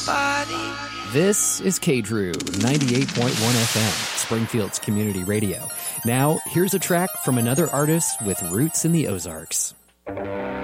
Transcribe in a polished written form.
body. This is KDRU 98.1 FM, Springfield's community radio. Now, here's a track from another artist with roots in the Ozarks.